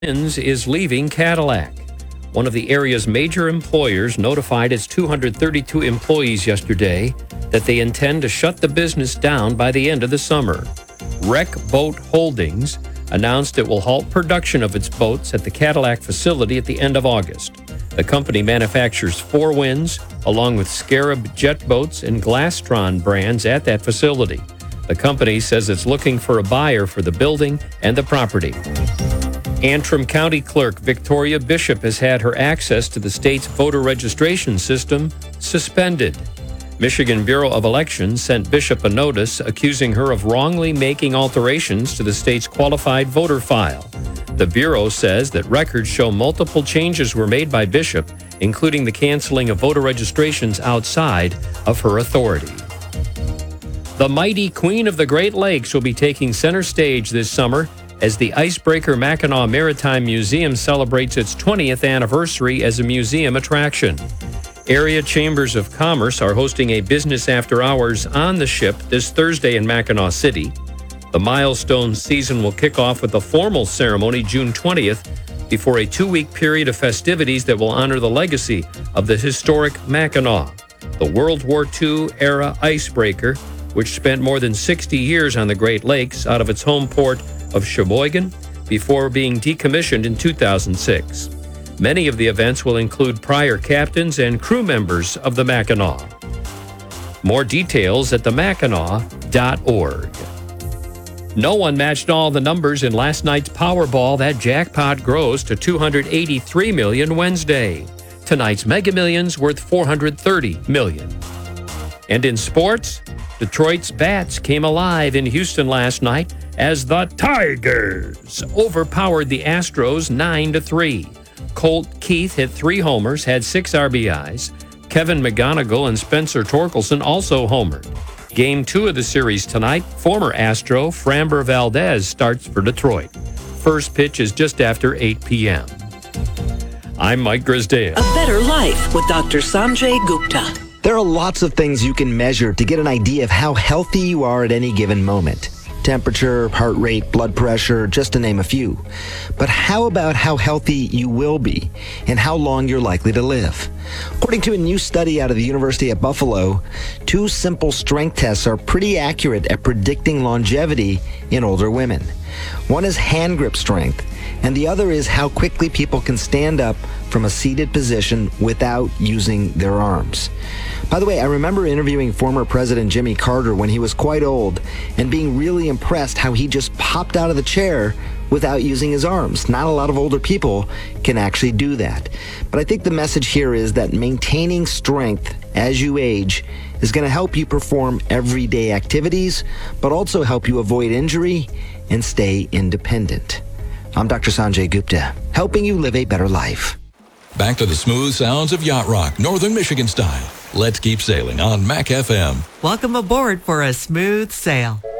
is leaving Cadillac. One of the area's major employers notified its 232 employees yesterday that they intend to shut the business down by the end of the summer. Rec Boat Holdings announced it will halt production of its boats at the Cadillac facility at the end of August. The company manufactures Four Winds, along with Scarab jet boats and Glastron brands at that facility. The company says it's looking for a buyer for the building and the property. Antrim County Clerk Victoria Bishop has had her access to the state's voter registration system suspended. Michigan Bureau of Elections sent Bishop a notice accusing her of wrongly making alterations to the state's qualified voter file. The Bureau says that records show multiple changes were made by Bishop, including the canceling of voter registrations outside of her authority. The mighty Queen of the Great Lakes will be taking center stage this summer as the Icebreaker Mackinac Maritime Museum celebrates its 20th anniversary as a museum attraction. Area chambers of commerce are hosting a business after hours on the ship this Thursday in Mackinac City. The milestone season will kick off with a formal ceremony June 20th before a 2-week period of festivities that will honor the legacy of the historic Mackinac, the World War II era icebreaker, which spent more than 60 years on the Great Lakes out of its home port of Sheboygan before being decommissioned in 2006. Many of the events will include prior captains and crew members of the Mackinac. More details at themackinac.org. No one matched all the numbers in last night's Powerball. That jackpot grows to $283 million Wednesday. Tonight's Mega Millions worth $430 million. And in sports, Detroit's Bats came alive in Houston last night as the Tigers overpowered the Astros 9-3. Colt Keith hit 3 homers, had 6 RBIs. Kevin McGonigal and Spencer Torkelson also homered. Game 2 of the series tonight, former Astro Framber Valdez starts for Detroit. First pitch is just after 8 p.m. I'm Mike Grisdale. A Better Life with Dr. Sanjay Gupta. There are lots of things you can measure to get an idea of how healthy you are at any given moment. Temperature, heart rate, blood pressure, just to name a few. But how about how healthy you will be and how long you're likely to live? According to a new study out of the University at Buffalo, 2 simple strength tests are pretty accurate at predicting longevity in older women. One is hand grip strength, and the other is how quickly people can stand up from a seated position without using their arms. By the way, I remember interviewing former President Jimmy Carter when he was quite old and being really impressed how he just popped out of the chair without using his arms. Not a lot of older people can actually do that. But I think the message here is that maintaining strength as you age is going to help you perform everyday activities, but also help you avoid injury and stay independent. I'm Dr. Sanjay Gupta, helping you live a better life. Back to the smooth sounds of yacht rock, Northern Michigan style. Let's keep sailing on Mac FM. Welcome aboard for a smooth sail.